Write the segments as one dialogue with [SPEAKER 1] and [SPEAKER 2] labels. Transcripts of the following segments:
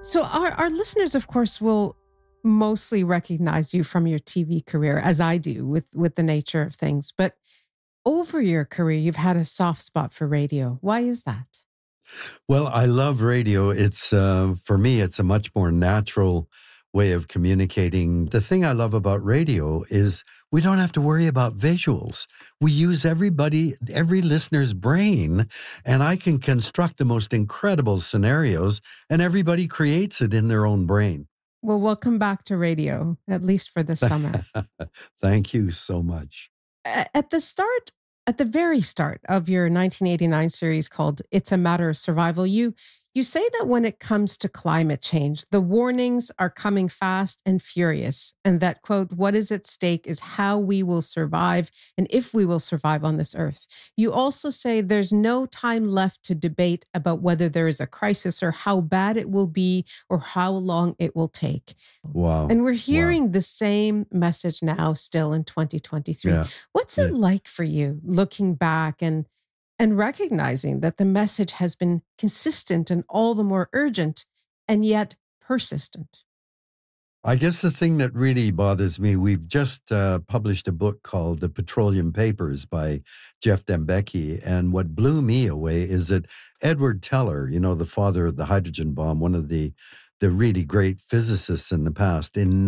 [SPEAKER 1] So our listeners, of course, will mostly recognize you from your TV career, as I do with the nature of things. But over your career, you've had a soft spot for radio. Why is that?
[SPEAKER 2] Well, I love radio. It's for me, it's a much more natural way of communicating. The thing I love about radio is we don't have to worry about visuals. We use every listener's brain, and I can construct the most incredible scenarios, and everybody creates it in their own brain.
[SPEAKER 1] Well, welcome back to radio, at least for this summer.
[SPEAKER 2] Thank you so much.
[SPEAKER 1] At the very start of your 1989 series called It's a Matter of Survival, you say that when it comes to climate change, the warnings are coming fast and furious, and that, quote, what is at stake is how we will survive and if we will survive on this earth. You also say there's no time left to debate about whether there is a crisis or how bad it will be or how long it will take.
[SPEAKER 2] Wow.
[SPEAKER 1] And we're hearing the same message now still in 2023.
[SPEAKER 2] Yeah.
[SPEAKER 1] What's it like for you looking back and recognizing that the message has been consistent and all the more urgent and yet persistent?
[SPEAKER 2] I guess the thing that really bothers me, we've just published a book called The Petroleum Papers by Jeff Dembecki. And what blew me away is that Edward Teller, the father of the hydrogen bomb, one of the really great physicists in the past, in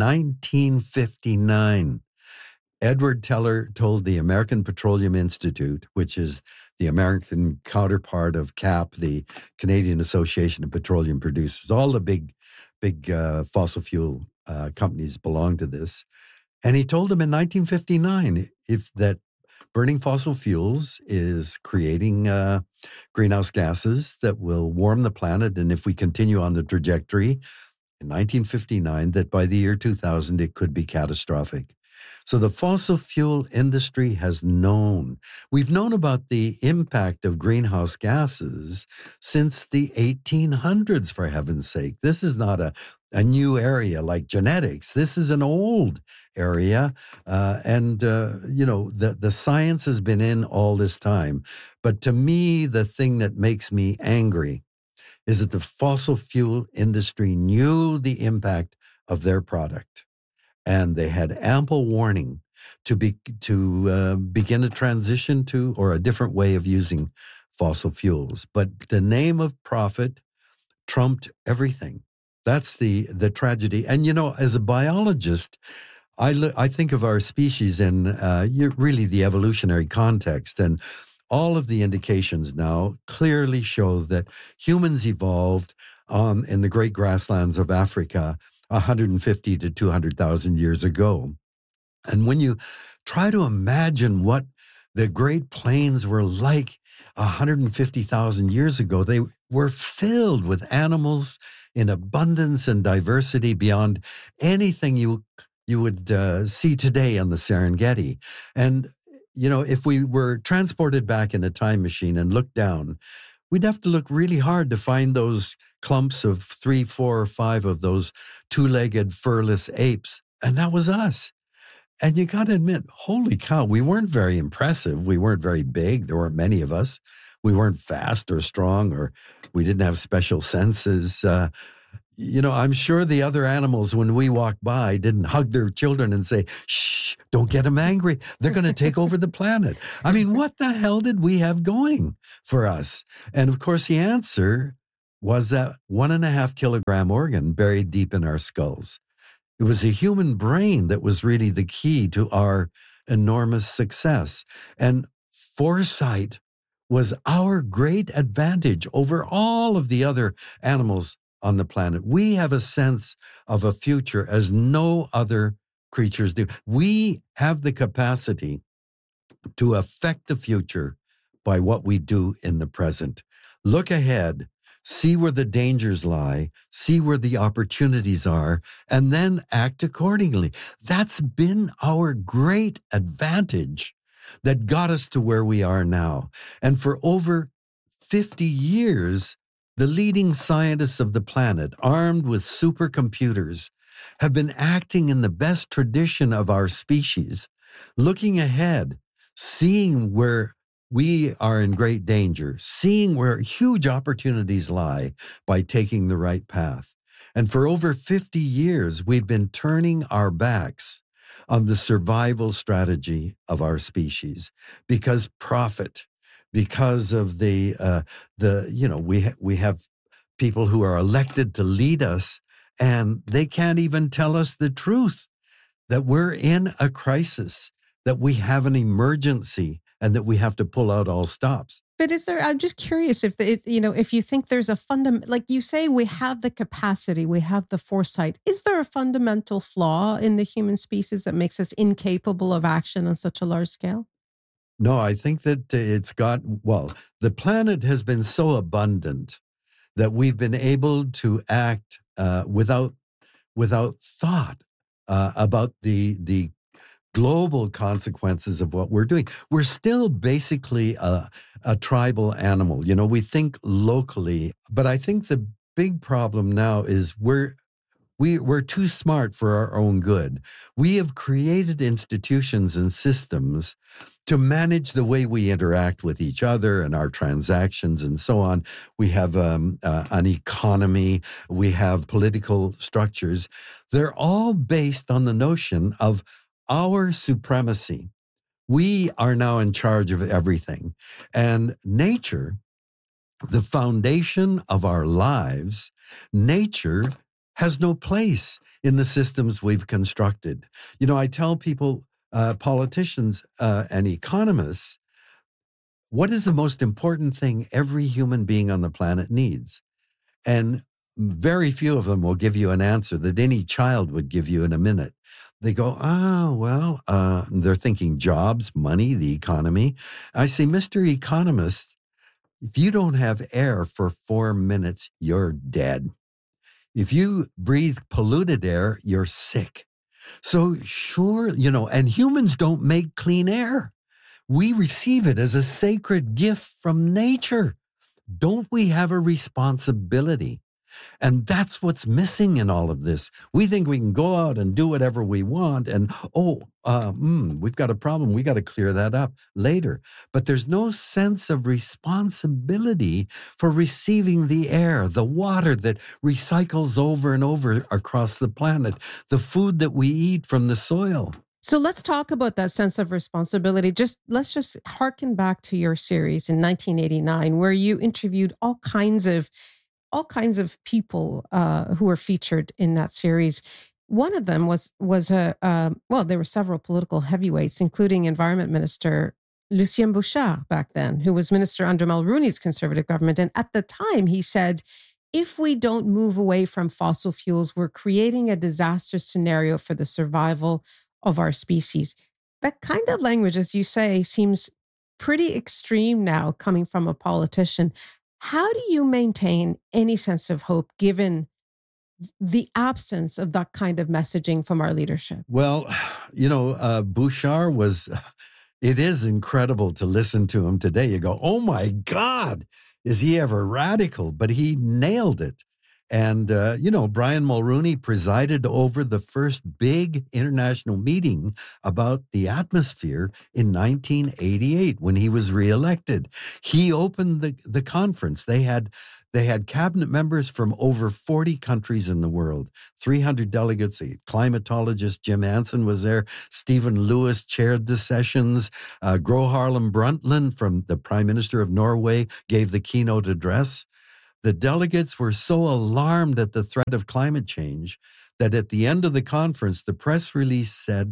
[SPEAKER 2] 1959, Edward Teller told the American Petroleum Institute, which is the American counterpart of CAP, the Canadian Association of Petroleum Producers. All the big fossil fuel companies belong to this. And he told them in 1959 that burning fossil fuels is creating greenhouse gases that will warm the planet. And if we continue on the trajectory in 1959, that by the year 2000, it could be catastrophic. So the fossil fuel industry has known. We've known about the impact of greenhouse gases since the 1800s, for heaven's sake. This is not a new area like genetics. This is an old area. The science has been in all this time. But to me, the thing that makes me angry is that the fossil fuel industry knew the impact of their product. And they had ample warning to begin a transition to or a different way of using fossil fuels. But the name of profit trumped everything. That's the tragedy. And, as a biologist, I think of our species in really the evolutionary context. And all of the indications now clearly show that humans evolved in the great grasslands of Africa 150 to 200,000 years ago. And when you try to imagine what the Great Plains were like 150,000 years ago, they were filled with animals in abundance and diversity beyond anything you would see today on the Serengeti. And, if we were transported back in a time machine and looked down, we'd have to look really hard to find those clumps of 3, 4, or 5 of those two-legged furless apes. And that was us. And you got to admit, holy cow, we weren't very impressive. We weren't very big. There weren't many of us. We weren't fast or strong, or we didn't have special senses. I'm sure the other animals, when we walked by, didn't hug their children and say, shh, don't get them angry. They're going to take over the planet. I mean, what the hell did we have going for us? And of course, the answer was that 1.5 kilogram organ buried deep in our skulls. It was the human brain that was really the key to our enormous success. And foresight was our great advantage over all of the other animals on the planet. We have a sense of a future as no other creatures do. We have the capacity to affect the future by what we do in the present. Look ahead. See where the dangers lie, see where the opportunities are, and then act accordingly. That's been our great advantage that got us to where we are now. And for over 50 years, the leading scientists of the planet, armed with supercomputers, have been acting in the best tradition of our species, looking ahead, seeing where we are in great danger, seeing where huge opportunities lie by taking the right path. And for over 50 years, we've been turning our backs on the survival strategy of our species because profit, because of we have people who are elected to lead us, and they can't even tell us the truth that we're in a crisis, that we have an emergency, and that we have to pull out all stops.
[SPEAKER 1] But I'm just curious if you think there's a like you say, we have the capacity, we have the foresight. Is there a fundamental flaw in the human species that makes us incapable of action on such a large scale?
[SPEAKER 2] No, I think that the planet has been so abundant that we've been able to act without thought about the global consequences of what we're doing. We're still basically a tribal animal. You know, we think locally, but I think the big problem now is we're too smart for our own good. We have created institutions and systems to manage the way we interact with each other and our transactions and so on. We have an economy. We have political structures. They're all based on the notion of our supremacy. We are now in charge of everything. And nature, the foundation of our lives, nature has no place in the systems we've constructed. You know, I tell people, politicians and economists, what is the most important thing every human being on the planet needs? And very few of them will give you an answer that any child would give you in a minute. They go, they're thinking jobs, money, the economy. I say, Mr. Economist, if you don't have air for 4 minutes, you're dead. If you breathe polluted air, you're sick. So sure, and humans don't make clean air. We receive it as a sacred gift from nature. Don't we have a responsibility? And that's what's missing in all of this. We think we can go out and do whatever we want, and we've got a problem. We got to clear that up later. But there's no sense of responsibility for receiving the air, the water that recycles over and over across the planet, the food that we eat from the soil.
[SPEAKER 1] So let's talk about that sense of responsibility. Let's just harken back to your series in 1989, where you interviewed all kinds of people who were featured in that series. One of them was there were several political heavyweights, including Environment Minister Lucien Bouchard back then, who was minister under Mulroney's Conservative government. And at the time, he said, if we don't move away from fossil fuels, we're creating a disaster scenario for the survival of our species. That kind of language, as you say, seems pretty extreme now coming from a politician. How do you maintain any sense of hope given the absence of that kind of messaging from our leadership?
[SPEAKER 2] Well, Bouchard it is incredible to listen to him today. You go, oh my God, is he ever radical? But he nailed it. And, Brian Mulroney presided over the first big international meeting about the atmosphere in 1988 when he was reelected. He opened the conference. They had cabinet members from over 40 countries in the world, 300 delegates. A climatologist, Jim Anson, was there. Stephen Lewis chaired the sessions. Gro Harlem Brundtland, from the Prime Minister of Norway, gave the keynote address. The delegates were so alarmed at the threat of climate change that at the end of the conference, the press release said,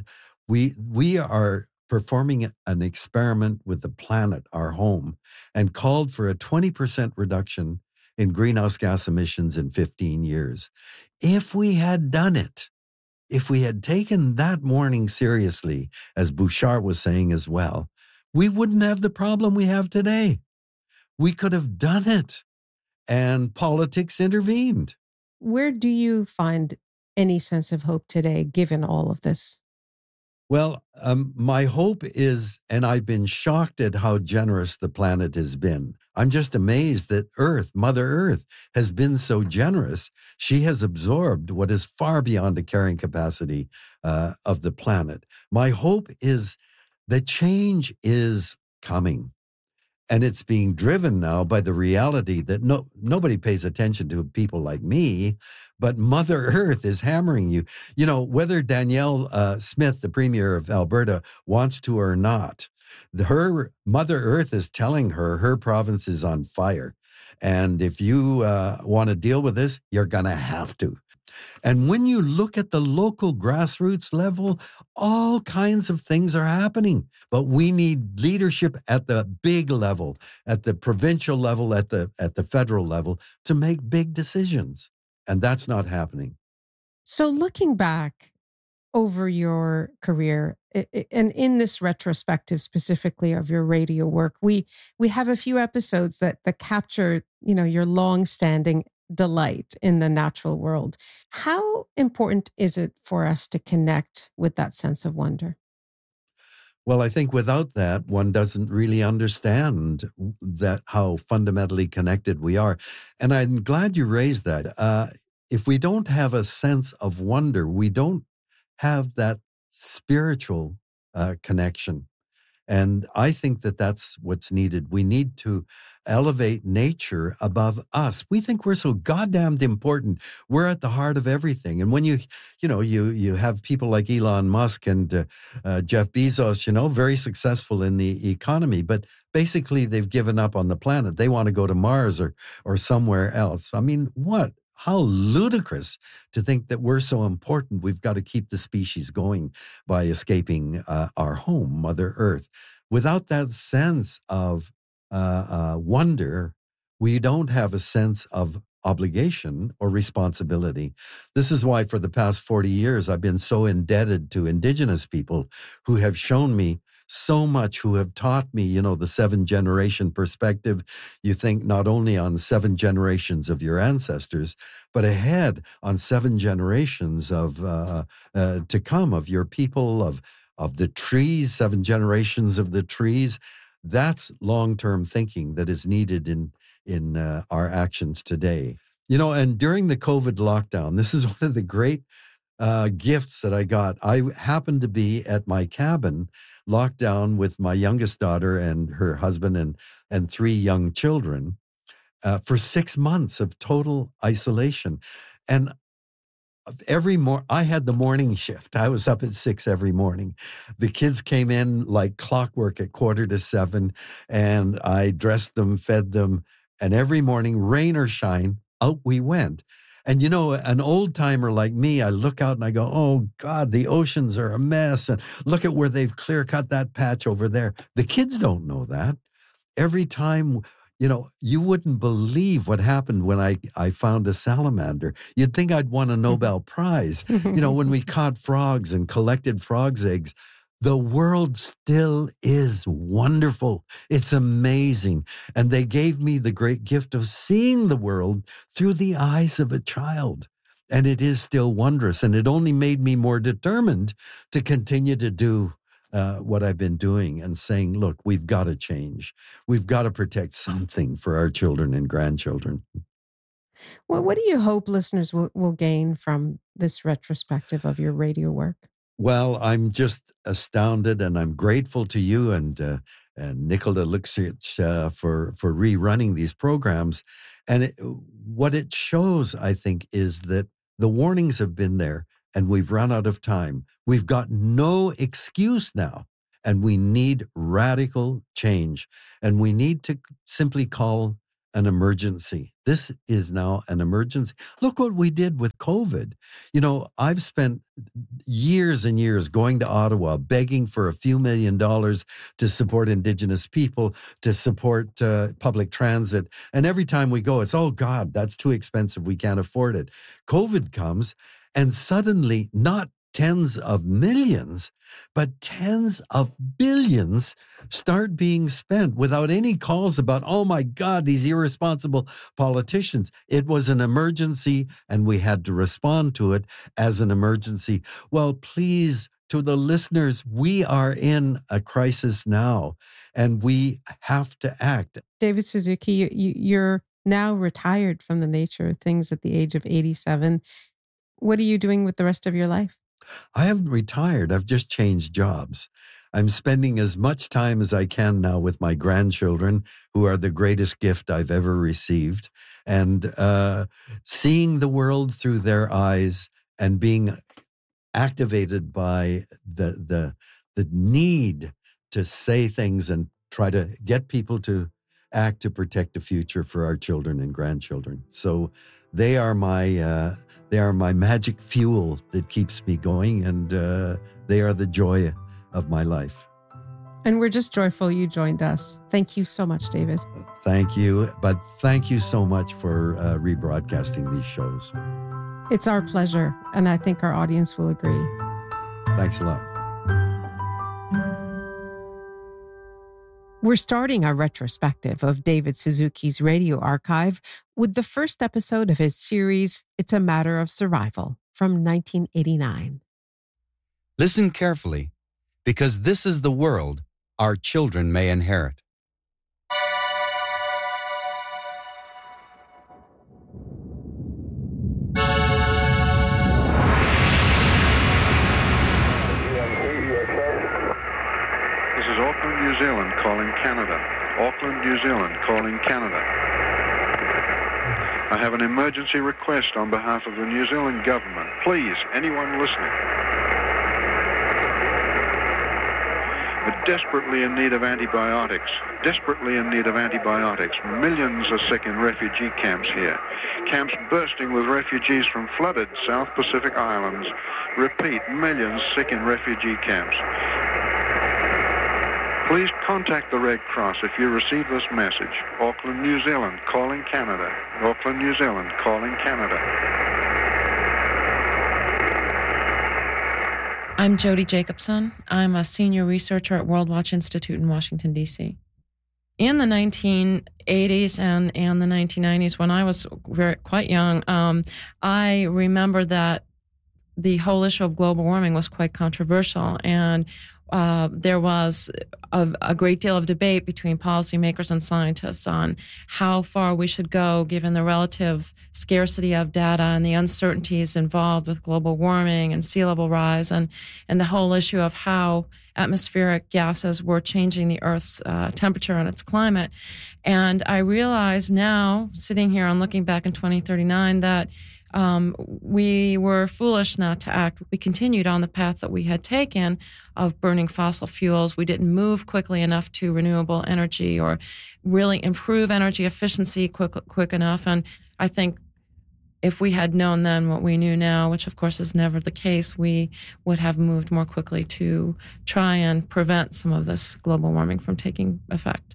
[SPEAKER 2] we are performing an experiment with the planet, our home, and called for a 20% reduction in greenhouse gas emissions in 15 years. If we had done it, if we had taken that warning seriously, as Bouchard was saying as well, we wouldn't have the problem we have today. We could have done it. And politics intervened.
[SPEAKER 1] Where do you find any sense of hope today, given all of this?
[SPEAKER 2] Well, my hope is, and I've been shocked at how generous the planet has been. I'm just amazed that Mother Earth, has been so generous. She has absorbed what is far beyond the carrying capacity of the planet. My hope is that change is coming. And it's being driven now by the reality that nobody pays attention to people like me, but Mother Earth is hammering you. You know, whether Danielle Smith, the Premier of Alberta, wants to or not, her Mother Earth is telling her province is on fire. And if you want to deal with this, you're going to have to. And when you look at the local grassroots level, all kinds of things are happening. But we need leadership at the big level, at the provincial level, at the federal level, to make big decisions. And that's not happening.
[SPEAKER 1] So looking back over your career, and in this retrospective specifically of your radio work, we have a few episodes that capture, you know, your long-standing delight in the natural world. How important is it for us to connect with that sense of wonder?
[SPEAKER 2] Well, I think without that, one doesn't really understand that how fundamentally connected we are. And I'm glad you raised that. If we don't have a sense of wonder, we don't have that spiritual connection. And I think that that's what's needed. We need to elevate nature above us. We think we're so goddamned important. We're at the heart of everything. And when you have people like Elon Musk and Jeff Bezos, you know, very successful in the economy, but basically they've given up on the planet. They want to go to Mars or somewhere else. I mean, what? How ludicrous to think that we're so important. We've got to keep the species going by escaping our home, Mother Earth. Without that sense of wonder, we don't have a sense of obligation or responsibility. This is why for the past 40 years, I've been so indebted to Indigenous people who have shown me so much, who have taught me, you know, the 7-generation perspective. You think not only on 7 generations of your ancestors, but ahead on 7 generations of to come of your people, of the trees, 7 generations of the trees. That's long-term thinking that is needed in our actions today. You know, and during the COVID lockdown, this is one of the great gifts that I got. I happened to be at my cabin locked down with my youngest daughter and her husband and 3 young children for 6 months of total isolation. And I had the morning shift. I was up at 6 every morning. The kids came in like clockwork at 6:45, and I dressed them, fed them, and every morning, rain or shine, out we went. And, you know, an old timer like me, I look out and I go, oh, God, the oceans are a mess. And look at where they've clear cut that patch over there. The kids don't know that. Every time, you know, you wouldn't believe what happened when I found a salamander. You'd think I'd won a Nobel Prize. You know, when we caught frogs and collected frogs' eggs. The world still is wonderful. It's amazing. And they gave me the great gift of seeing the world through the eyes of a child. And it is still wondrous. And it only made me more determined to continue to do what I've been doing and saying, look, we've got to change. We've got to protect something for our children and grandchildren.
[SPEAKER 1] Well, what do you hope listeners will gain from this retrospective of your radio work?
[SPEAKER 2] Well, I'm just astounded, and I'm grateful to you and Nicola Luksic for rerunning these programs. And what it shows, I think, is that the warnings have been there, and we've run out of time. We've got no excuse now, and we need radical change, and we need to simply call an emergency. This is now an emergency. Look what we did with COVID. You know, I've spent years and years going to Ottawa, begging for a few $1 million to support Indigenous people, to support public transit. And every time we go, it's, oh God, that's too expensive. We can't afford it. COVID comes, and suddenly not tens of millions, but tens of billions start being spent without any calls about, oh my God, these irresponsible politicians. It was an emergency, and we had to respond to it as an emergency. Well, please, to the listeners, we are in a crisis now, and we have to act.
[SPEAKER 1] David Suzuki, you're now retired from the nature of things at the age of 87. What are you doing with the rest of your life?
[SPEAKER 2] I haven't retired. I've just changed jobs. I'm spending as much time as I can now with my grandchildren, who are the greatest gift I've ever received, and seeing the world through their eyes and being activated by the need to say things and try to get people to act to protect the future for our children and grandchildren. So they are my magic fuel that keeps me going, and they are the joy of my life.
[SPEAKER 1] And we're just joyful you joined us. Thank you so much, David.
[SPEAKER 2] Thank you. But thank you so much for rebroadcasting these shows.
[SPEAKER 1] It's our pleasure, and I think our audience will agree.
[SPEAKER 2] Thanks a lot.
[SPEAKER 1] We're starting our retrospective of David Suzuki's radio archive with the first episode of his series, It's a Matter of Survival, from 1989.
[SPEAKER 3] Listen carefully, because this is the world our children may inherit.
[SPEAKER 4] Auckland, New Zealand, calling Canada. Auckland, New Zealand, calling Canada. I have an emergency request on behalf of the New Zealand government. Please, anyone listening. We're desperately in need of antibiotics. Desperately in need of antibiotics. Millions are sick in refugee camps here. Camps bursting with refugees from flooded South Pacific islands. Repeat, millions sick in refugee camps. Please contact the Red Cross if you receive this message. Auckland, New Zealand, calling Canada. Auckland, New Zealand, calling Canada.
[SPEAKER 5] I'm Jody Jacobson. I'm a senior researcher at World Watch Institute in Washington, D.C. In the 1980s and the 1990s, when I was quite young, I remember that the whole issue of global warming was quite controversial, and there was a great deal of debate between policymakers and scientists on how far we should go given the relative scarcity of data and the uncertainties involved with global warming and sea level rise, and the whole issue of how atmospheric gases were changing the Earth's temperature and its climate. And I realize now, sitting here and looking back in 2039, that we were foolish not to act. We continued on the path that we had taken of burning fossil fuels. We didn't move quickly enough to renewable energy or really improve energy efficiency quick enough. And I think if we had known then what we knew now, which of course is never the case, we would have moved more quickly to try and prevent some of this global warming from taking effect.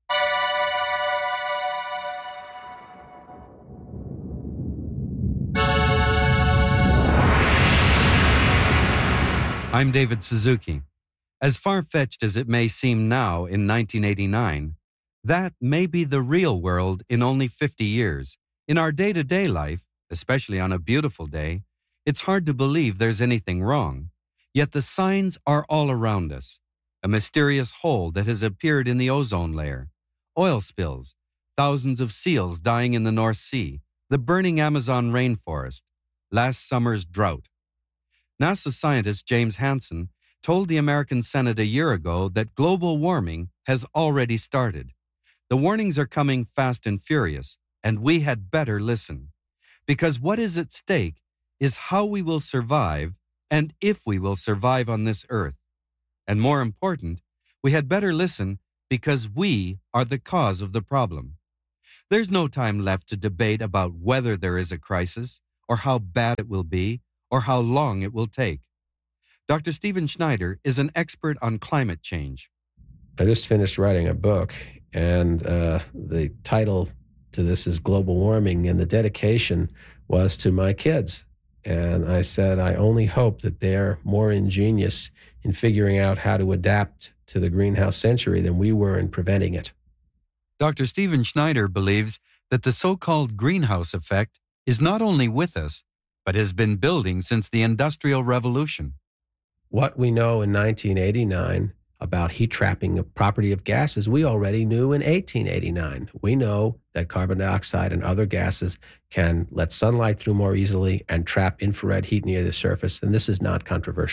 [SPEAKER 3] I'm David Suzuki. As far-fetched as it may seem now in 1989, that may be the real world in only 50 years. In our day-to-day life, especially on a beautiful day, it's hard to believe there's anything wrong. Yet the signs are all around us. A mysterious hole that has appeared in the ozone layer, oil spills, thousands of seals dying in the North Sea, the burning Amazon rainforest, last summer's drought. NASA scientist James Hansen told the American Senate a year ago that global warming has already started. The warnings are coming fast and furious, and we had better listen. Because what is at stake is how we will survive and if we will survive on this earth. And more important, we had better listen because we are the cause of the problem. There's no time left to debate about whether there is a crisis, or how bad it will be, or how long it will take. Dr. Stephen Schneider is an expert on climate change.
[SPEAKER 6] I just finished writing a book, and the title to this is Global Warming, and the dedication was to my kids. And I said, I only hope that they're more ingenious in figuring out how to adapt to the greenhouse century than we were in preventing it.
[SPEAKER 3] Dr. Stephen Schneider believes that the so-called greenhouse effect is not only with us, but has been building since the Industrial Revolution.
[SPEAKER 6] What we know in 1989 about heat trapping, a property of gases, we already knew in 1889. We know that carbon dioxide and other gases can let sunlight through more easily and trap infrared heat near the surface, and this is not controversial.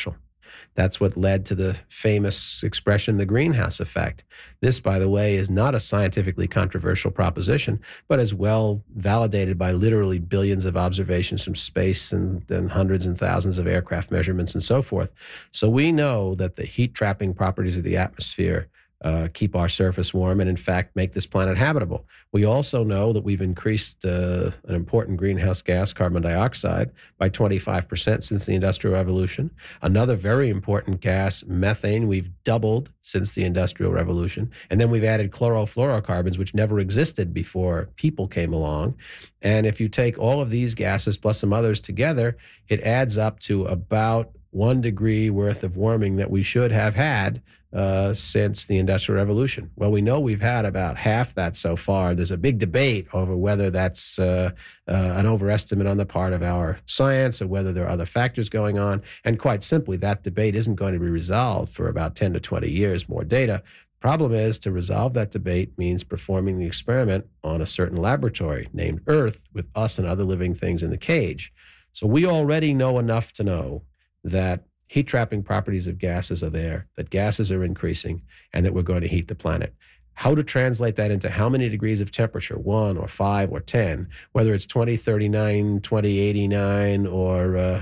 [SPEAKER 6] That's what led to the famous expression, the greenhouse effect. This, by the way, is not a scientifically controversial proposition, but is well validated by literally billions of observations from space and hundreds and thousands of aircraft measurements and so forth. So we know that the heat trapping properties of the atmosphere keep our surface warm and, in fact, make this planet habitable. We also know that we've increased an important greenhouse gas, carbon dioxide, by 25% since the Industrial Revolution. Another very important gas, methane, we've doubled since the Industrial Revolution. And then we've added chlorofluorocarbons, which never existed before people came along. And if you take all of these gases plus some others together, it adds up to about 1 degree worth of warming that we should have had since the Industrial Revolution. Well, we know we've had about half that so far. There's a big debate over whether that's an overestimate on the part of our science or whether there are other factors going on. And quite simply, that debate isn't going to be resolved for about 10 to 20 years, more data. Problem is, to resolve that debate means performing the experiment on a certain laboratory named Earth with us and other living things in the cage. So we already know enough to know that heat trapping properties of gases are there, that gases are increasing, and that we're going to heat the planet. How to translate that into how many degrees of temperature, 1 or 5 or 10, whether it's 2039, 2089, or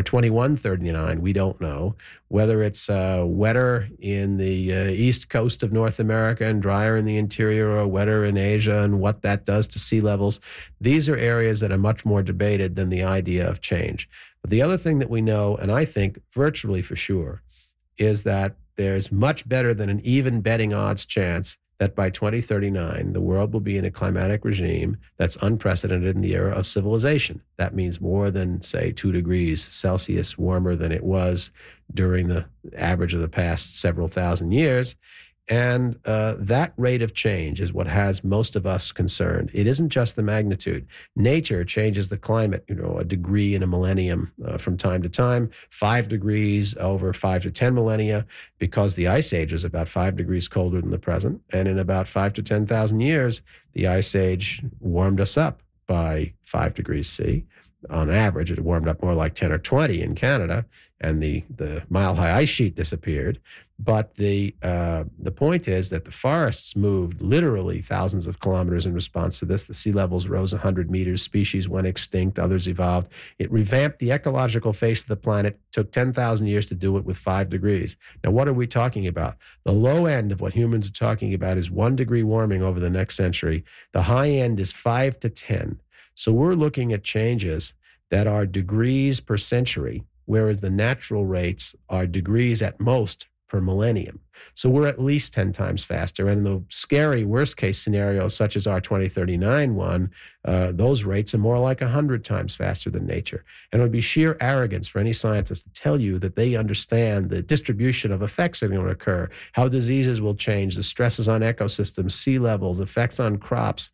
[SPEAKER 6] 2139, we don't know. Whether it's wetter in the east coast of North America and drier in the interior, or wetter in Asia, and what that does to sea levels, these are areas that are much more debated than the idea of change. But the other thing that we know, and I think virtually for sure, is that there's much better than an even betting odds chance that by 2039, the world will be in a climatic regime that's unprecedented in the era of civilization. That means more than, say, 2 degrees Celsius warmer than it was during the average of the past several thousand years. And that rate of change is what has most of us concerned. It isn't just the magnitude. Nature changes the climate, a degree in a millennium from time to time, 5 degrees over 5 to 10 millennia, because the Ice Age is about 5 degrees colder than the present. And in about 5 to 10,000 years, the Ice Age warmed us up by 5 degrees C. On average, it warmed up more like 10 or 20 in Canada, and the mile-high ice sheet disappeared. But the point is that the forests moved literally thousands of kilometers in response to this. The sea levels rose 100 meters. Species went extinct. Others evolved. It revamped the ecological face of the planet. It took 10,000 years to do it with 5 degrees. Now, what are we talking about? The low end of what humans are talking about is 1 degree warming over the next century. The high end is 5 to 10. So we're looking at changes that are degrees per century, whereas the natural rates are degrees at most per millennium. So we're at least 10 times faster. And in the scary worst case scenarios, such as our 2039 one, those rates are more like 100 times faster than nature. And it would be sheer arrogance for any scientist to tell you that they understand the distribution of effects that are going to occur, how diseases will change, the stresses on ecosystems, sea levels, effects on crops,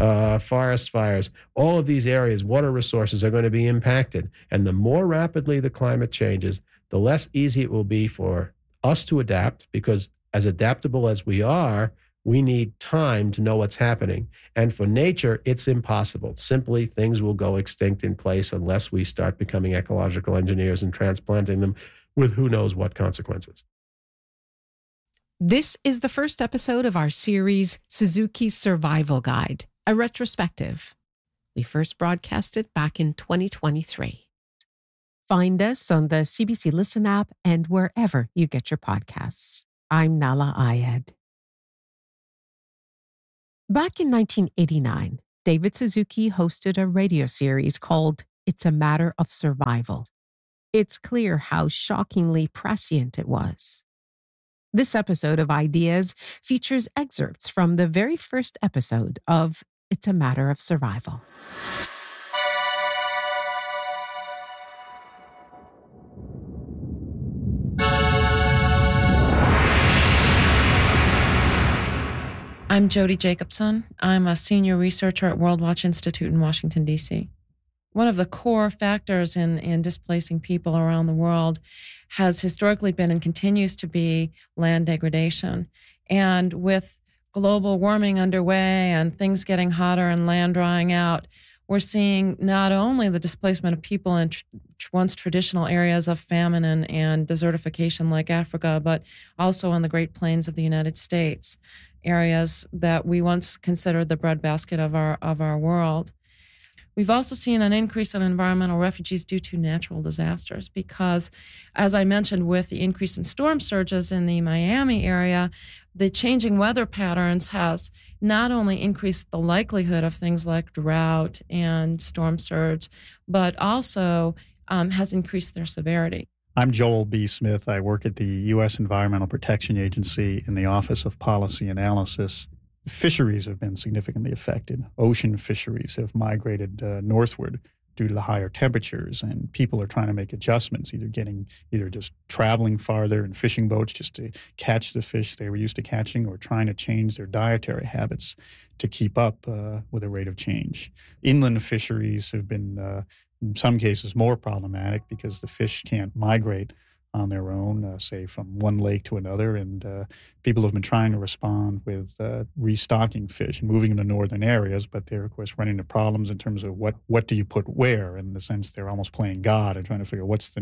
[SPEAKER 6] forest fires. All of these areas, water resources are going to be impacted. And the more rapidly the climate changes, the less easy it will be for us to adapt, because as adaptable as we are, we need time to know what's happening. And for nature, it's impossible. Simply, things will go extinct in place unless we start becoming ecological engineers and transplanting them with who knows what consequences.
[SPEAKER 1] This is the first episode of our series, Suzuki's Survival Guide, a retrospective. We first broadcast it back in 2023. Find us on the CBC Listen app and wherever you get your podcasts. I'm Nahlah Ayed. Back in 1989, David Suzuki hosted a radio series called It's a Matter of Survival. It's clear how shockingly prescient it was. This episode of Ideas features excerpts from the very first episode of It's a Matter of Survival.
[SPEAKER 5] I'm Jody Jacobson. I'm a senior researcher at World Watch Institute in Washington, D.C. One of the core factors in displacing people around the world has historically been and continues to be land degradation. And with global warming underway and things getting hotter and land drying out, we're seeing not only the displacement of people in once traditional areas of famine and desertification like Africa, but also in the Great Plains of the United States, areas that we once considered the breadbasket of our world. We've also seen an increase in environmental refugees due to natural disasters because, as I mentioned, with the increase in storm surges in the Miami area, the changing weather patterns has not only increased the likelihood of things like drought and storm surge, but also has increased their severity.
[SPEAKER 7] I'm Joel B. Smith. I work at the U.S. Environmental Protection Agency in the Office of Policy Analysis. Fisheries have been significantly affected. Ocean fisheries have migrated northward due to the higher temperatures, and people are trying to make adjustments, either just traveling farther in fishing boats just to catch the fish they were used to catching, or trying to change their dietary habits to keep up with the rate of change. Inland fisheries have been, in some cases, more problematic because the fish can't migrate on their own, say from one lake to another, and people have been trying to respond with restocking fish and moving them to northern areas, but they're of course running into problems in terms of what do you put where, in the sense they're almost playing God and trying to figure what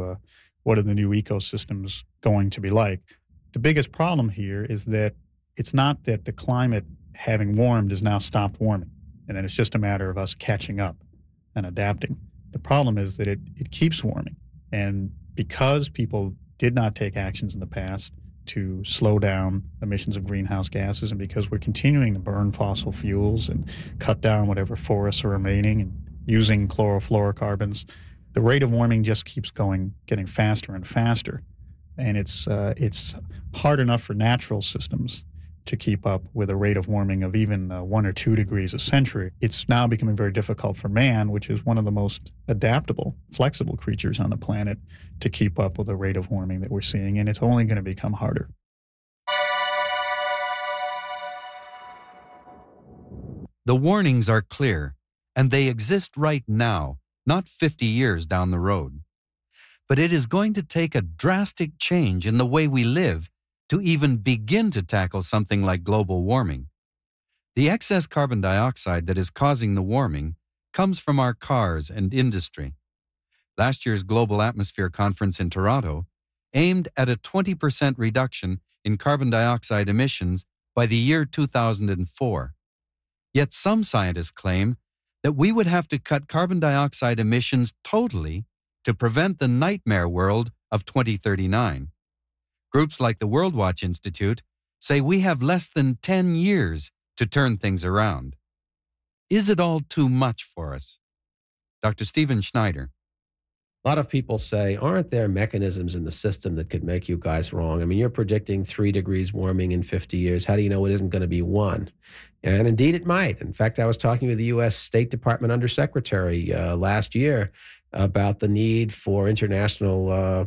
[SPEAKER 7] are the new ecosystems going to be like. The biggest problem here is that it's not that the climate having warmed has now stopped warming, and then it's just a matter of us catching up and adapting. The problem is that it keeps warming, and because people did not take actions in the past to slow down emissions of greenhouse gases, and because we're continuing to burn fossil fuels and cut down whatever forests are remaining and using chlorofluorocarbons, the rate of warming just keeps getting faster and faster. And it's hard enough for natural systems to keep up with a rate of warming of even 1 or 2 degrees a century. It's now becoming very difficult for man, which is one of the most adaptable, flexible creatures on the planet, to keep up with the rate of warming that we're seeing, and it's only going to become harder.
[SPEAKER 3] The warnings are clear, and they exist right now, not 50 years down the road. But it is going to take a drastic change in the way we live to even begin to tackle something like global warming. The excess carbon dioxide that is causing the warming comes from our cars and industry. Last year's Global Atmosphere Conference in Toronto aimed at a 20% reduction in carbon dioxide emissions by the year 2004. Yet some scientists claim that we would have to cut carbon dioxide emissions totally to prevent the nightmare world of 2039. Groups like the World Watch Institute say we have less than 10 years to turn things around. Is it all too much for us? Dr. Stephen Schneider.
[SPEAKER 6] A lot of people say, aren't there mechanisms in the system that could make you guys wrong? I mean, you're predicting 3 degrees warming in 50 years. How do you know it isn't going to be 1? And indeed, it might. In fact, I was talking with the U.S. State Department Undersecretary last year about the need for international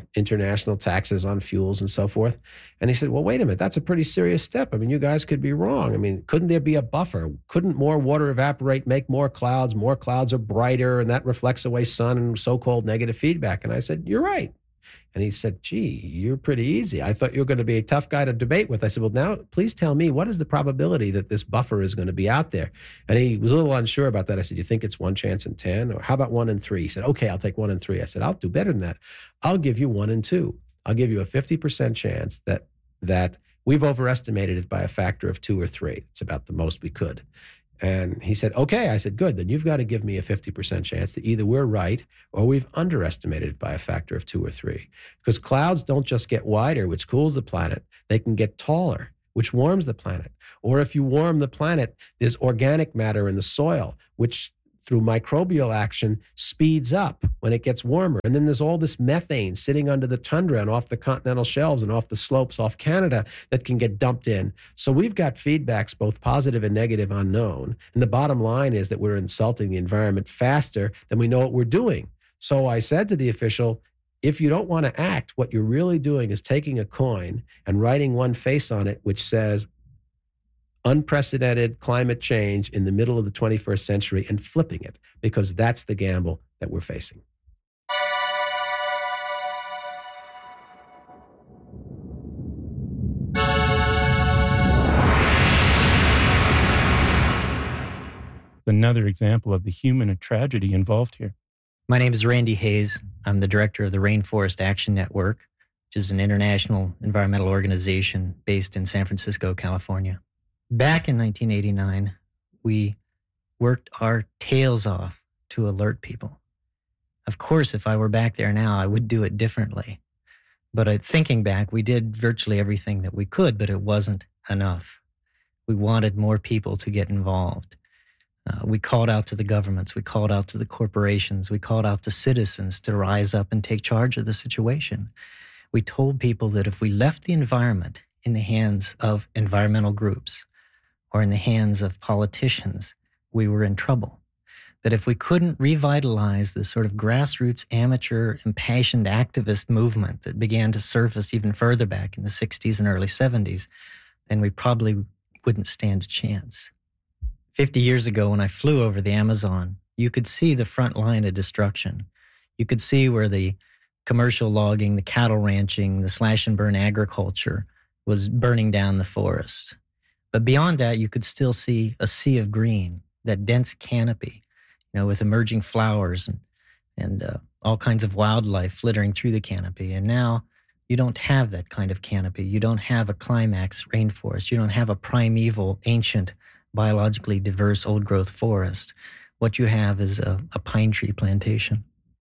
[SPEAKER 6] taxes on fuels and so forth. And he said, well, wait a minute, that's a pretty serious step. I mean, you guys could be wrong. I mean, couldn't there be a buffer? Couldn't more water evaporate, make more clouds? More clouds are brighter, and that reflects away sun and so-called negative feedback. And I said, you're right. And he said, gee, you're pretty easy. I thought you were going to be a tough guy to debate with. I said, well, now please tell me, what is the probability that this buffer is going to be out there? And he was a little unsure about that. I said, you think it's 1 chance in 10? Or how about 1 in 3? He said, okay, I'll take 1 in 3. I said, I'll do better than that. I'll give you 1 in 2. I'll give you a 50% chance that we've overestimated it by a factor of 2 or 3. It's about the most we could. And he said, okay. I said, good. Then you've got to give me a 50% chance that either we're right or we've underestimated it by a factor of 2 or 3. Because clouds don't just get wider, which cools the planet. They can get taller, which warms the planet. Or if you warm the planet, there's organic matter in the soil, which through microbial action speeds up when it gets warmer. And then there's all this methane sitting under the tundra and off the continental shelves and off the slopes off Canada that can get dumped in. So we've got feedbacks, both positive and negative, unknown. And the bottom line is that we're insulting the environment faster than we know what we're doing. So I said to the official, if you don't want to act, what you're really doing is taking a coin and writing one face on it, which says, unprecedented climate change in the middle of the 21st century, and flipping it, because that's the gamble that we're facing.
[SPEAKER 8] another example of the human tragedy involved here.
[SPEAKER 9] My name is Randy Hayes. I'm the director of the Rainforest Action Network, which is an international environmental organization based in San Francisco, California. Back in 1989, we worked our tails off to alert people. Of course, if I were back there now, I would do it differently. But thinking back, we did virtually everything that we could, but it wasn't enough. We wanted more people to get involved. We called out to the governments, we called out to the corporations, we called out to citizens to rise up and take charge of the situation. We told people that if we left the environment in the hands of environmental groups or in the hands of politicians, we were in trouble. That if we couldn't revitalize this sort of grassroots, amateur, impassioned activist movement that began to surface even further back in the 60s and early 70s, then we probably wouldn't stand a chance. 50 years ago, when I flew over the Amazon, you could see the front line of destruction. You could see where the commercial logging, the cattle ranching, the slash and burn agriculture was burning down the forest. But beyond that, you could still see a sea of green, that dense canopy, with emerging flowers and all kinds of wildlife flittering through the canopy. And now you don't have that kind of canopy. You don't have a climax rainforest. You don't have a primeval, ancient, biologically diverse old-growth forest. What you have is a pine tree plantation.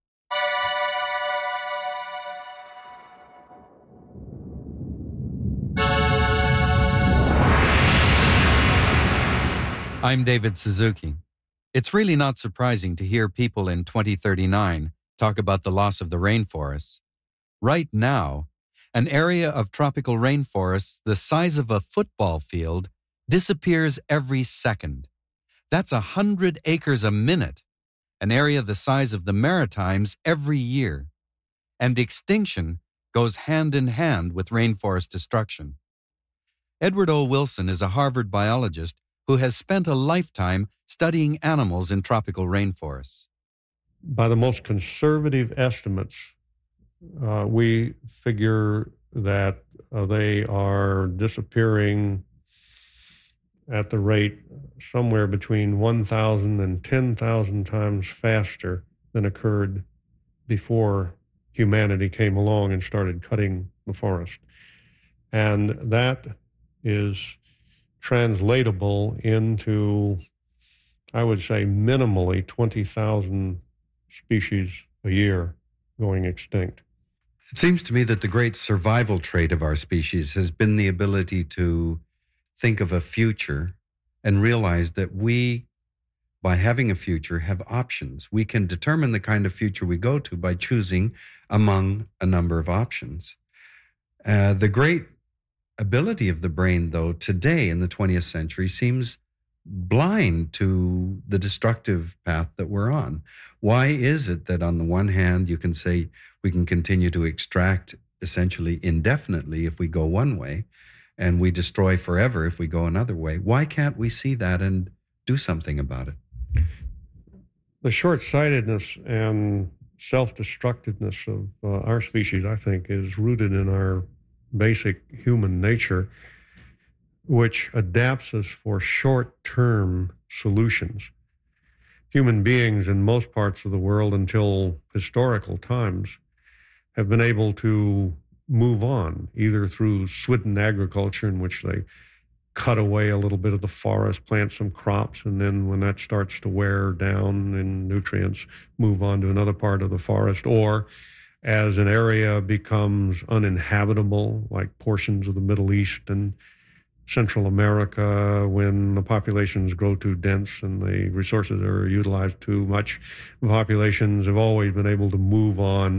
[SPEAKER 3] I'm David Suzuki. It's really not surprising to hear people in 2039 talk about the loss of the rainforests. Right now, an area of tropical rainforests the size of a football field disappears every second. That's 100 acres a minute, an area the size of the Maritimes every year. And extinction goes hand in hand with rainforest destruction. Edward O. Wilson is a Harvard biologist who has spent a lifetime studying animals in tropical rainforests.
[SPEAKER 10] By the most conservative estimates, we figure that they are disappearing at the rate somewhere between 1,000 and 10,000 times faster than occurred before humanity came along and started cutting the forest. And that is translatable into, I would say, minimally 20,000 species a year going extinct.
[SPEAKER 3] It seems to me that the great survival trait of our species has been the ability to think of a future and realize that we, by having a future, have options. We can determine the kind of future we go to by choosing among a number of options. The great ability of the brain, though, today in the 20th century seems blind to the destructive path that we're on. Why is it that on the one hand you can say we can continue to extract essentially indefinitely if we go one way, and we destroy forever if we go another way? Why can't we see that and do something about it?
[SPEAKER 10] The short-sightedness and self-destructiveness of our species, I think, is rooted in our basic human nature, which adapts us for short-term solutions. Human beings in most parts of the world until historical times have been able to move on, either through swidden agriculture, in which they cut away a little bit of the forest, plant some crops, and then when that starts to wear down in nutrients, move on to another part of the forest, or as an area becomes uninhabitable, like portions of the Middle East and Central America, when the populations grow too dense and the resources are utilized too much, the populations have always been able to move on.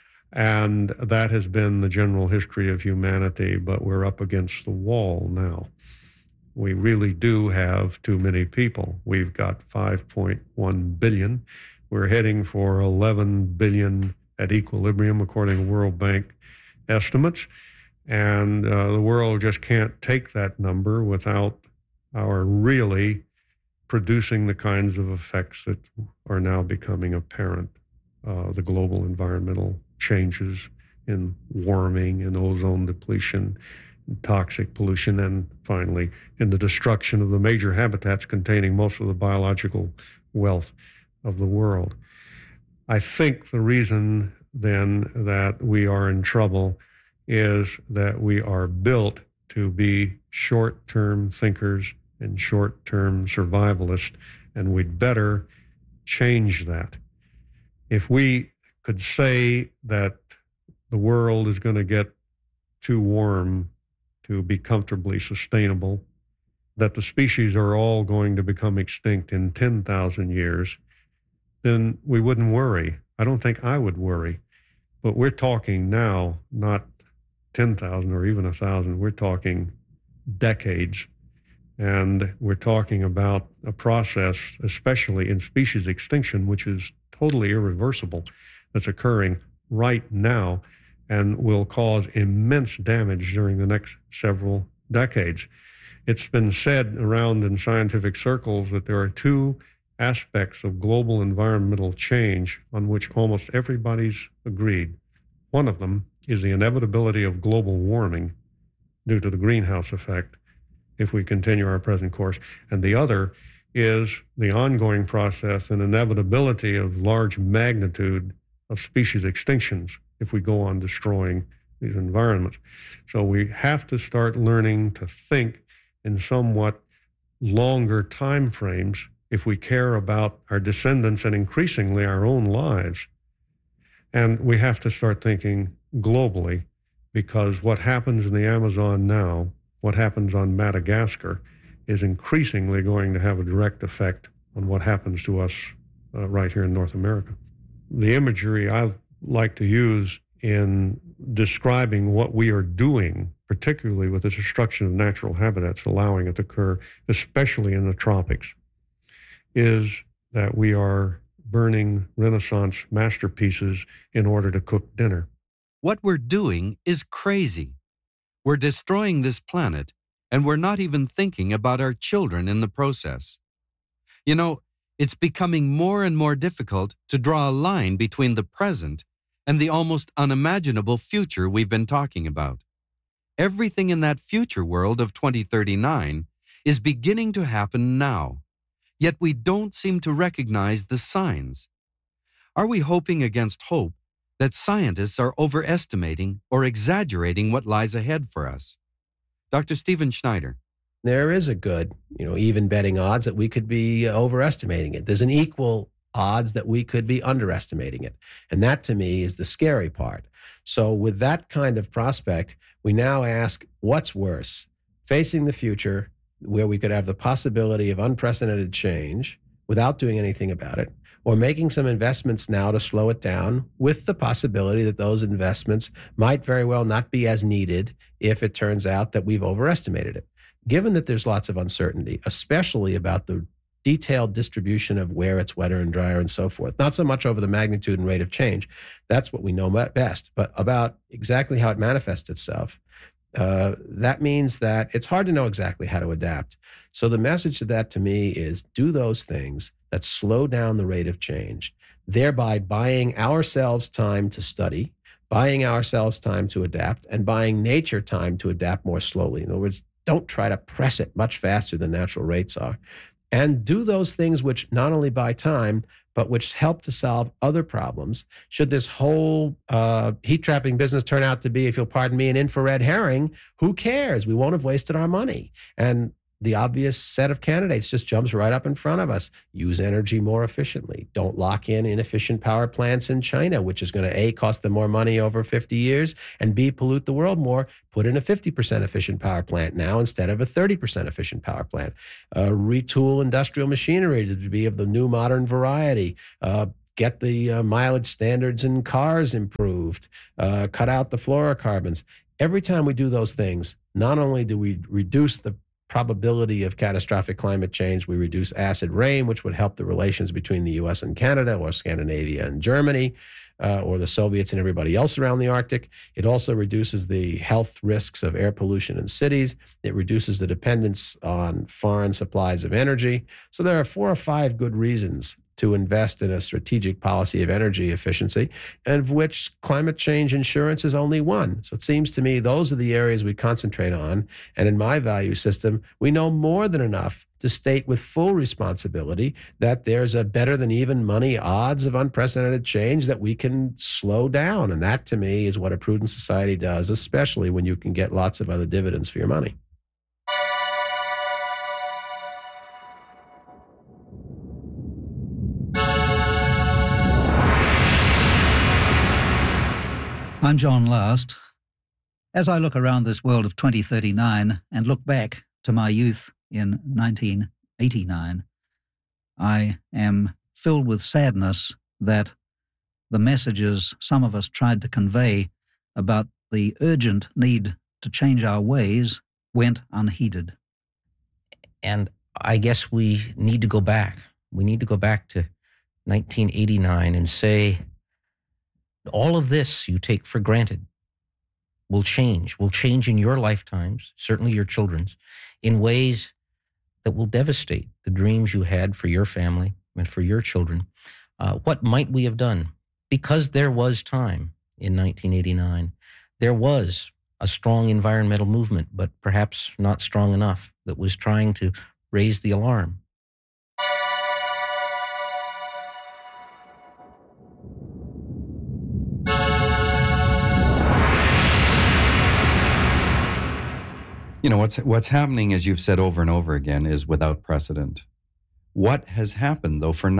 [SPEAKER 10] And that has been the general history of humanity, but we're up against the wall now. We really do have too many people. We've got 5.1 billion. We're heading for 11 billion at equilibrium, according to World Bank estimates. And the world just can't take that number without our really producing the kinds of effects that are now becoming apparent. The global environmental changes in warming and ozone depletion toxic pollution, and finally in the destruction of the major habitats containing most of the biological wealth of the world. I think the reason then that we are in trouble is that we are built to be short-term thinkers and short-term survivalists, and we'd better change that. If we could say that the world is going to get too warm to be comfortably sustainable, that the species are all going to become extinct in 10,000 years, then we wouldn't worry. I don't think I would worry. But we're talking now, not 10,000 or even 1,000. We're talking decades. And we're talking about a process, especially in species extinction, which is totally irreversible, that's occurring right now and will cause immense damage during the next several decades. It's been said around in scientific circles that there are two aspects of global environmental change on which almost everybody's agreed. One of them is the inevitability of global warming due to the greenhouse effect if we continue our present course. And the other is the ongoing process and inevitability of large magnitude of species extinctions if we go on destroying these environments. So we have to start learning to think in somewhat longer time frames if we care about our descendants and increasingly our own lives. And we have to start thinking globally, because what happens in the Amazon now, what happens on Madagascar, is increasingly going to have a direct effect on what happens to us right here in North America. The imagery I like to use in describing what we are doing, particularly with the destruction of natural habitats, allowing it to occur, especially in the tropics, is that we are burning Renaissance masterpieces in order to cook dinner.
[SPEAKER 3] What we're doing is crazy. We're destroying this planet, and we're not even thinking about our children in the process. You know, it's becoming more and more difficult to draw a line between the present and the almost unimaginable future we've been talking about. Everything in that future world of 2039 is beginning to happen now, yet we don't seem to recognize the signs. Are we hoping against hope that scientists are overestimating or exaggerating what lies ahead for us? Dr. Stephen Schneider.
[SPEAKER 6] There is a good, even betting odds that we could be overestimating it. There's an equal odds that we could be underestimating it. And that, to me, is the scary part. So with that kind of prospect, we now ask, what's worse? Facing the future, where we could have the possibility of unprecedented change without doing anything about it, or making some investments now to slow it down with the possibility that those investments might very well not be as needed if it turns out that we've overestimated it. Given that there's lots of uncertainty, especially about the detailed distribution of where it's wetter and drier and so forth, not so much over the magnitude and rate of change, that's what we know best, but about exactly how it manifests itself. That means that it's hard to know exactly how to adapt. So the message to that, to me, is do those things that slow down the rate of change, thereby buying ourselves time to study, buying ourselves time to adapt, and buying nature time to adapt more slowly. In other words, don't try to press it much faster than natural rates are. And do those things which not only buy time, but which help to solve other problems. Should this whole heat trapping business turn out to be, if you'll pardon me, an infrared herring, who cares? We won't have wasted our money. And the obvious set of candidates just jumps right up in front of us. Use energy more efficiently. Don't lock in inefficient power plants in China, which is going to A, cost them more money over 50 years, and B, pollute the world more. Put in a 50% efficient power plant now instead of a 30% efficient power plant. Retool industrial machinery to be of the new modern variety. Get the mileage standards in cars improved. Cut out the fluorocarbons. Every time we do those things, not only do we reduce the probability of catastrophic climate change, we reduce acid rain, which would help the relations between the US and Canada, or Scandinavia and Germany, or the Soviets and everybody else around the Arctic. It also reduces the health risks of air pollution in cities. It reduces the dependence on foreign supplies of energy. So there are 4 or 5 good reasons to invest in a strategic policy of energy efficiency, and of which climate change insurance is only one. So it seems to me those are the areas we concentrate on. And in my value system, we know more than enough to state with full responsibility that there's a better than even money odds of unprecedented change that we can slow down. And that, to me, is what a prudent society does, especially when you can get lots of other dividends for your money.
[SPEAKER 11] I'm John Last. As I look around this world of 2039 and look back to my youth in 1989, I am filled with sadness that the messages some of us tried to convey about the urgent need to change our ways went unheeded.
[SPEAKER 12] And I guess we need to go back. We need to go back to 1989 and say, all of this you take for granted will change in your lifetimes, certainly your children's, in ways that will devastate the dreams you had for your family and for your children. What might we have done? Because there was time in 1989. There was a strong environmental movement, but perhaps not strong enough, that was trying to raise the alarm.
[SPEAKER 3] You know, what's happening, as you've said over and over again, is without precedent. What has happened, though, for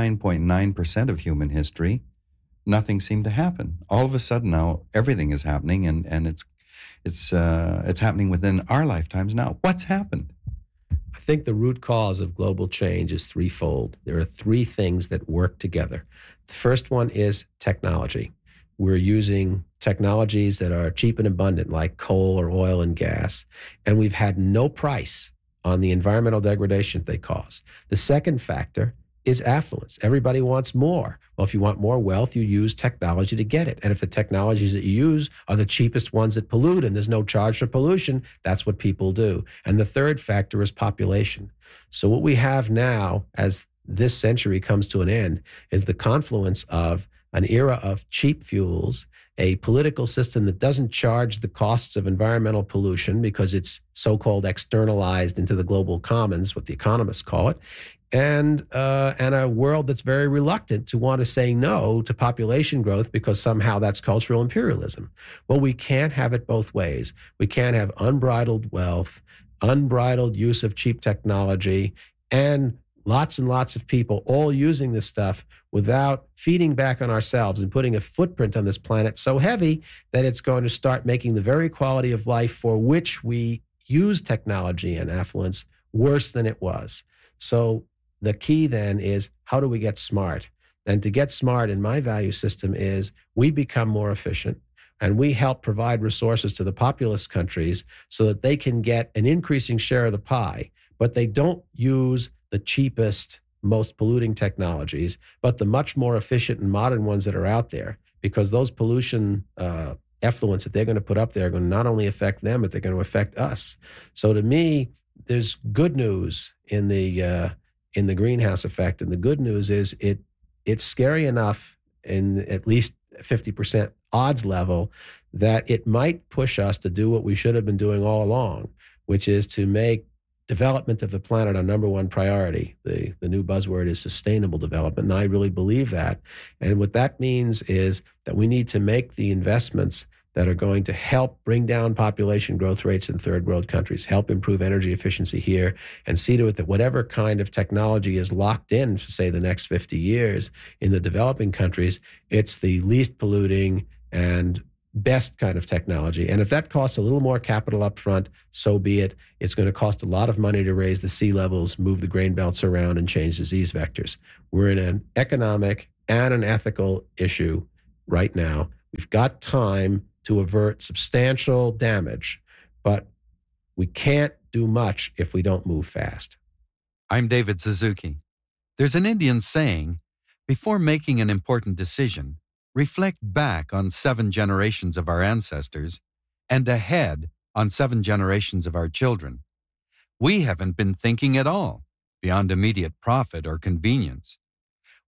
[SPEAKER 3] 99.9% of human history, nothing seemed to happen. All of a sudden now, everything is happening, and it's happening within our lifetimes now. What's happened?
[SPEAKER 6] I think the root cause of global change is threefold. There are three things that work together. The first one is technology. We're using technologies that are cheap and abundant, like coal or oil and gas, and we've had no price on the environmental degradation they cause. The second factor is affluence. Everybody wants more. Well, if you want more wealth, you use technology to get it. And if the technologies that you use are the cheapest ones that pollute and there's no charge for pollution, that's what people do. And the third factor is population. So what we have now, as this century comes to an end, is the confluence of an era of cheap fuels, a political system that doesn't charge the costs of environmental pollution because it's so-called externalized into the global commons, what the economists call it, and a world that's very reluctant to want to say no to population growth because somehow that's cultural imperialism. Well, we can't have it both ways. We can't have unbridled wealth, unbridled use of cheap technology, and lots of people all using this stuff without feeding back on ourselves and putting a footprint on this planet so heavy that it's going to start making the very quality of life for which we use technology and affluence worse than it was. So the key then is, how do we get smart? And to get smart in my value system is we become more efficient and we help provide resources to the populous countries so that they can get an increasing share of the pie, but they don't use the cheapest, most polluting technologies, but the much more efficient and modern ones that are out there, because those pollution effluents that they're going to put up there are going to not only affect them, but they're going to affect us. So to me, there's good news in the greenhouse effect, and the good news is it's scary enough in at least 50% odds level that it might push us to do what we should have been doing all along, which is to make development of the planet our number one priority. The new buzzword is sustainable development, and I really believe that. And what that means is that we need to make the investments that are going to help bring down population growth rates in third world countries, help improve energy efficiency here, and see to it that whatever kind of technology is locked in for, say, the next 50 years in the developing countries, it's the least polluting and best kind of technology. And if that costs a little more capital up front, so be it. It's going to cost a lot of money to raise the sea levels, move the grain belts around, and change disease vectors. We're in an economic and an ethical issue right now. We've got time to avert substantial damage, but we can't do much if we don't move fast.
[SPEAKER 3] I'm David Suzuki. There's an Indian saying, before making an important decision, reflect back on 7 generations of our ancestors and ahead on 7 generations of our children. We haven't been thinking at all beyond immediate profit or convenience.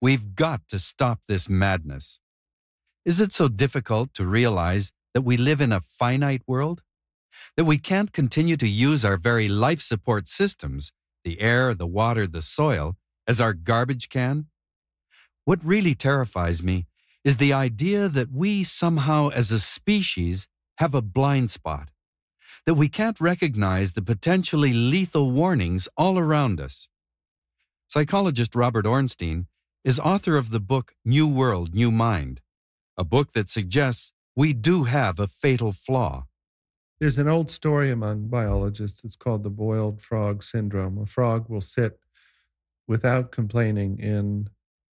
[SPEAKER 3] We've got to stop this madness. Is it so difficult to realize that we live in a finite world? That we can't continue to use our very life support systems, the air, the water, the soil, as our garbage can? What really terrifies me is the idea that we somehow as a species have a blind spot, that we can't recognize the potentially lethal warnings all around us. Psychologist Robert Ornstein is author of the book New World, New Mind, a book that suggests we do have a fatal flaw.
[SPEAKER 10] There's an old story among biologists. It's called the boiled frog syndrome. A frog will sit without complaining in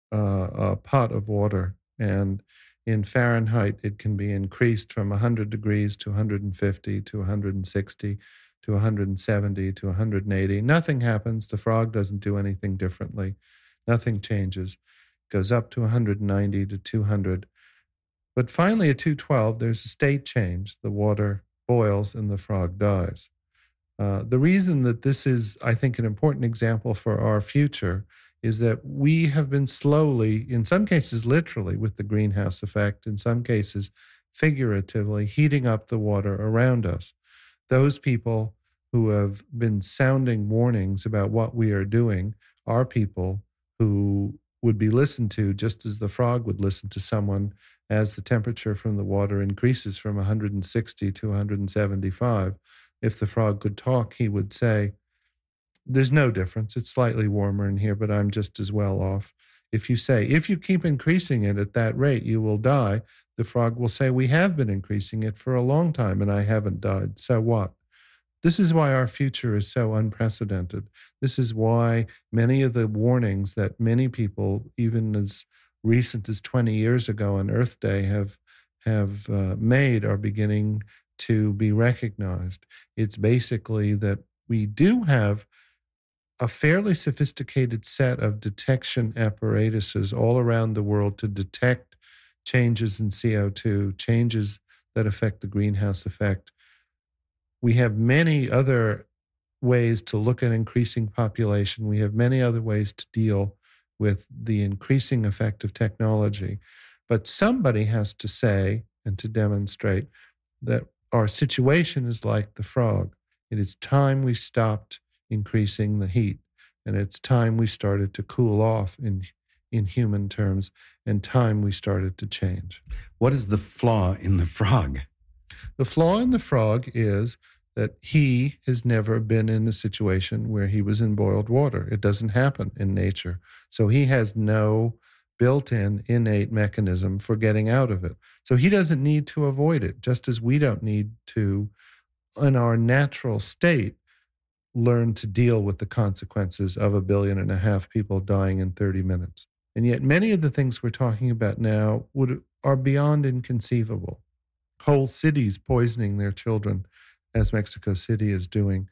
[SPEAKER 10] a pot of water, and in Fahrenheit, it can be increased from 100 degrees to 150 to 160 to 170 to 180. Nothing happens. The frog doesn't do anything differently. Nothing changes. Goes up to 190 to 200. But finally, at 212, there's a state change. The water boils and the frog dies. The reason that this is, I think, an important example for our future is that we have been slowly, in some cases literally with the greenhouse effect, in some cases figuratively, heating up the water around us. Those people who have been sounding warnings about what we are doing are people who would be listened to just as the frog would listen to someone as the temperature from the water increases from 160 to 175. If the frog could talk, he would say, "There's no difference. It's slightly warmer in here, but I'm just as well off." If you say, "If you keep increasing it at that rate, you will die," the frog will say, "We have been increasing it for a long time and I haven't died. So what?" This is why our future is so unprecedented. This is why many of the warnings that many people, even as recent as 20 years ago on Earth Day, have made are beginning to be recognized. It's basically that we do have a fairly sophisticated set of detection apparatuses all around the world to detect changes in CO2, changes that affect the greenhouse effect. We have many other ways to look at increasing population. We have many other ways to deal with the increasing effect of technology. But somebody has to say and to demonstrate that our situation is like the frog. It is time we stopped increasing the heat, and it's time we started to cool off in human terms, and time we started to change.
[SPEAKER 3] What is the flaw in the frog?
[SPEAKER 10] The flaw in the frog is that he has never been in a situation where he was in boiled water. It doesn't happen in nature. So he has no built-in innate mechanism for getting out of it. So he doesn't need to avoid it, just as we don't need to, in our natural state, learn to deal with the consequences of 1.5 billion people dying in 30 minutes. And yet many of the things we're talking about now are beyond inconceivable. Whole cities poisoning their children, as Mexico City is doing,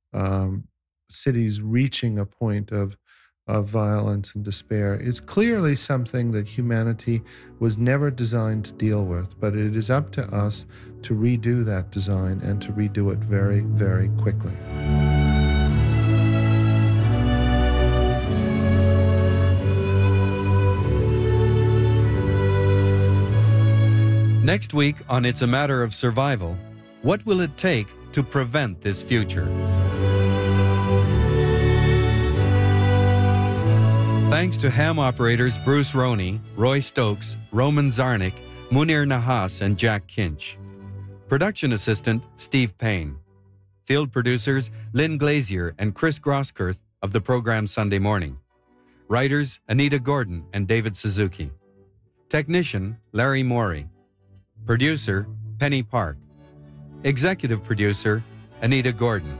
[SPEAKER 10] cities reaching a point of violence and despair, is clearly something that humanity was never designed to deal with. But it is up to us to redo that design and to redo it very, very quickly.
[SPEAKER 3] Next week on It's a Matter of Survival, what will it take to prevent this future? Thanks to ham operators Bruce Roney, Roy Stokes, Roman Zarnik, Munir Nahas, and Jack Kinch. Production assistant Steve Payne. Field producers Lynn Glazier and Chris Grosskirth of the program Sunday Morning. Writers Anita Gordon and David Suzuki. Technician Larry Morey. Producer Penny Park. Executive producer Anita Gordon.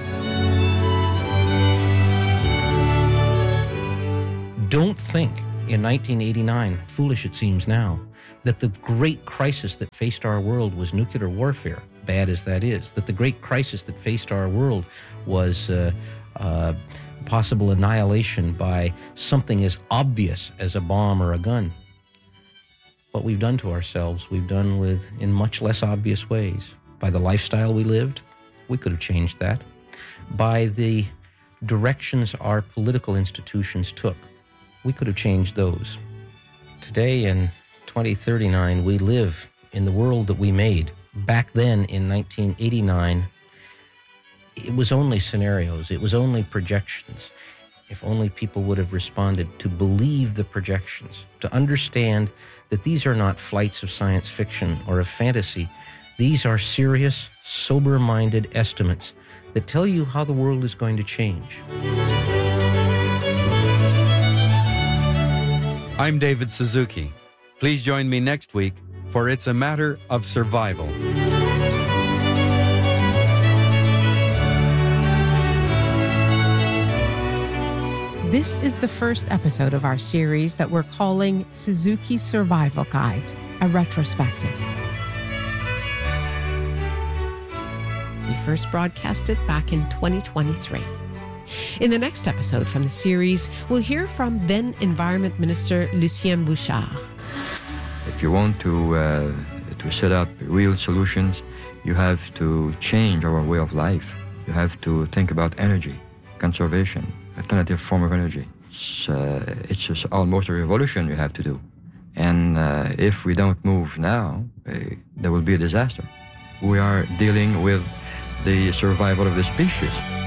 [SPEAKER 12] Don't think in 1989, foolish it seems now, that the great crisis that faced our world was nuclear warfare, bad as that is, that the great crisis that faced our world was possible annihilation by something as obvious as a bomb or a gun. What we've done to ourselves, we've done in much less obvious ways. By the lifestyle we lived, we could have changed that. By the directions our political institutions took, we could have changed those. Today in 2039, we live in the world that we made. Back then in 1989, it was only scenarios, it was only projections. If only people would have responded to believe the projections, to understand that these are not flights of science fiction or of fantasy. These are serious, sober-minded estimates that tell you how the world is going to change.
[SPEAKER 3] I'm David Suzuki. Please join me next week for It's a Matter of Survival.
[SPEAKER 1] This is the first episode of our series that we're calling Suzuki Survival Guide, a retrospective. We first broadcast it back in 2023. In the next episode from the series, we'll hear from then Environment Minister Lucien Bouchard.
[SPEAKER 13] If you want to set up real solutions, you have to change our way of life. You have to think about energy, conservation, alternative form of energy. It's just almost a revolution you have to do. And if we don't move now, there will be a disaster. We are dealing with the survival of the species.